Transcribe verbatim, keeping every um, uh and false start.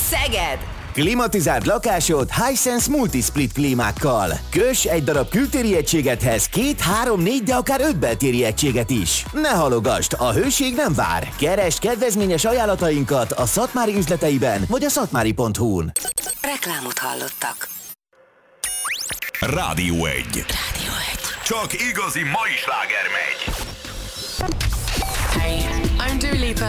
Szeged! Klimatizált lakásod Hisense Multisplit klímákkal. Köss egy darab kültéri egységethez két, három, négy, de akár öt beltéri egységet is. Ne halogasd, a hőség nem vár. Keresd kedvezményes ajánlatainkat a Szatmári üzleteiben vagy a szatmári pont hu-n. Reklámot hallottak. Rádió egy. Rádió egy. Csak igazi mai sláger megy. Hey, I'm Dua Lipa